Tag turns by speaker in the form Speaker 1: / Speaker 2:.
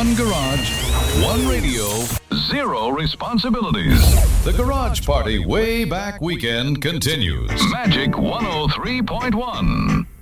Speaker 1: One garage, one radio, zero responsibilities. The Garage Party Way Back Weekend continues. Magic 103.1.